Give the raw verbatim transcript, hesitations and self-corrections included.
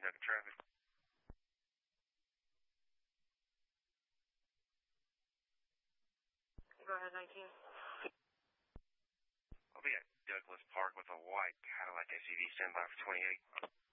nineteen hundred traffic. Go ahead, nineteen. I'll be at Douglas Park with a white Cadillac S U V standby for twenty-eight.